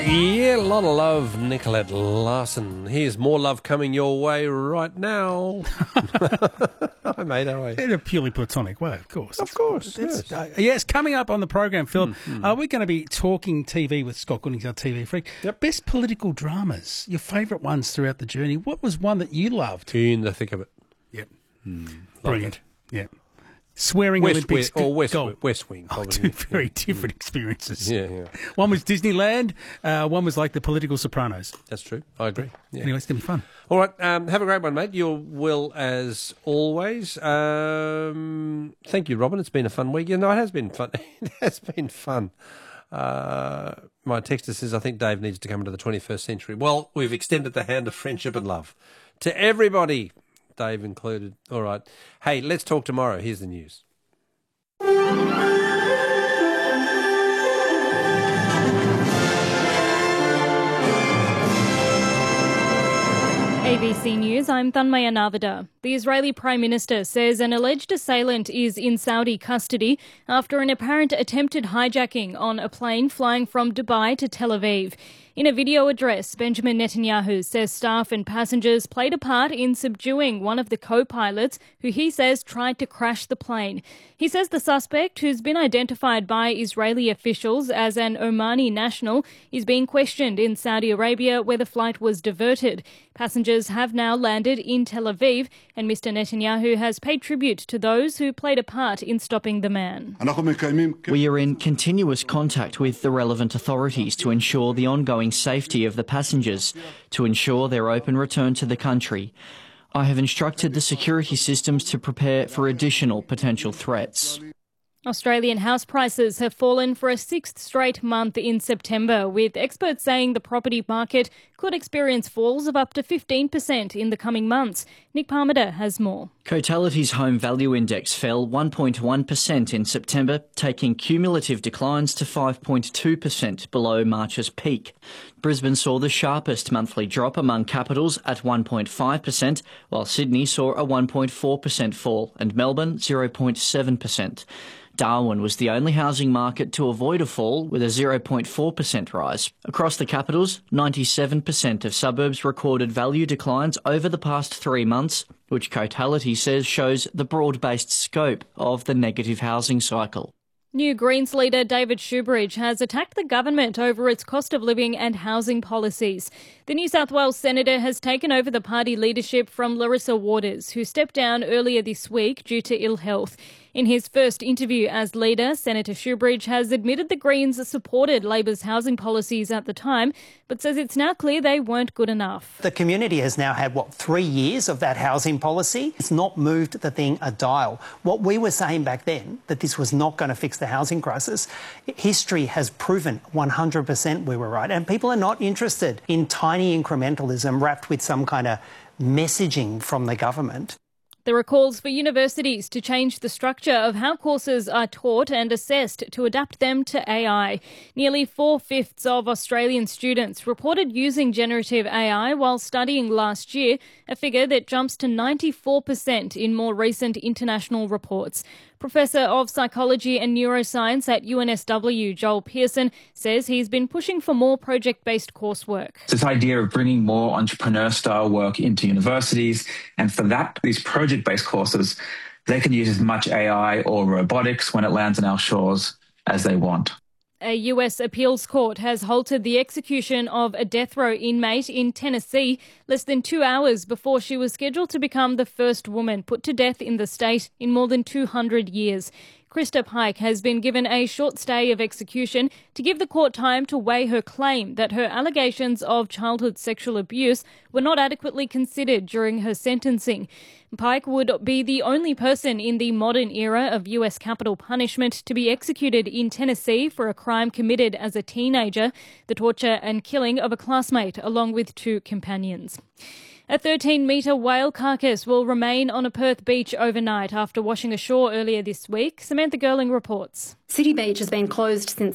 Yeah, a lot of love, Nicolette Larson. Here's more love coming your way right now. Hi, mate, how are you? In a purely platonic way, of course. Of course, yes. Yes, coming up on the program, Philip, we're going to be talking TV with Scott Goodings, our TV freak. Yep. Best political dramas, your favourite ones throughout the journey. What was one that you loved? In the thick of it. Yep. Brilliant. Yeah. Swearing Olympics. West Wing. Oh, Probably. two very different experiences. Yeah. One was Disneyland, one was like the political Sopranos. That's true. I agree. Yeah. Anyway, it's going to be fun. All right, have a great one, mate. You will, as always. Thank you, Robin. It's been a fun week. You know, it has been fun. It has been fun. My texter says, I think Dave needs to come into the 21st century. Well, we've extended the hand of friendship and love to everybody, Dave included. All right. Hey, let's talk tomorrow. Here's the news. ABC News, I'm Thanmaya Navada. The Israeli Prime Minister says an alleged assailant is in Saudi custody after an apparent attempted hijacking on a plane flying from Dubai to Tel Aviv. In a video address, Benjamin Netanyahu says staff and passengers played a part in subduing one of the co-pilots who he says tried to crash the plane. He says the suspect, who's been identified by Israeli officials as an Omani national, is being questioned in Saudi Arabia where the flight was diverted. Passengers have now landed in Tel Aviv and Mr. Netanyahu has paid tribute to those who played a part in stopping the man. We are in continuous contact with the relevant authorities to ensure the ongoing safety of the passengers, to ensure their open return to the country. I have instructed the security systems to prepare for additional potential threats. Australian house prices have fallen for a sixth straight month in September, with experts saying the property market could experience falls of up to 15% in the coming months. Nick Parmiter has more. Cotality's Home Value Index fell 1.1% in September, taking cumulative declines to 5.2% below March's peak. Brisbane saw the sharpest monthly drop among capitals at 1.5%, while Sydney saw a 1.4% fall and Melbourne 0.7%. Darwin was the only housing market to avoid a fall, with a 0.4% rise. Across the capitals, 97% of suburbs recorded value declines over the past 3 months, which Cotality says shows the broad-based scope of the negative housing cycle. New Greens leader David Shoebridge has attacked the government over its cost of living and housing policies. The New South Wales senator has taken over the party leadership from Larissa Waters, who stepped down earlier this week due to ill health. In his first interview as leader, Senator Shoebridge has admitted the Greens supported Labor's housing policies at the time, but says it's now clear they weren't good enough. The community has now had, 3 years of that housing policy. It's not moved the thing a dial. What we were saying back then, that this was not going to fix the housing crisis, history has proven 100% we were right. And people are not interested in tiny incrementalism wrapped with some kind of messaging from the government. There are calls for universities to change the structure of how courses are taught and assessed to adapt them to AI. Nearly 4/5 of Australian students reported using generative AI while studying last year, a figure that jumps to 94% in more recent international reports. Professor of Psychology and Neuroscience at UNSW, Joel Pearson, says he's been pushing for more project-based coursework. This idea of bringing more entrepreneur-style work into universities, and for that, these project-based courses, they can use as much AI or robotics when it lands on our shores as they want. A US appeals court has halted the execution of a death row inmate in Tennessee less than 2 hours before she was scheduled to become the first woman put to death in the state in more than 200 years. Krista Pike has been given a short stay of execution to give the court time to weigh her claim that her allegations of childhood sexual abuse were not adequately considered during her sentencing. Pike would be the only person in the modern era of US capital punishment to be executed in Tennessee for a crime committed as a teenager, the torture and killing of a classmate along with 2 companions. A 13-metre whale carcass will remain on a Perth beach overnight after washing ashore earlier this week. Samantha Girling reports. City Beach has been closed since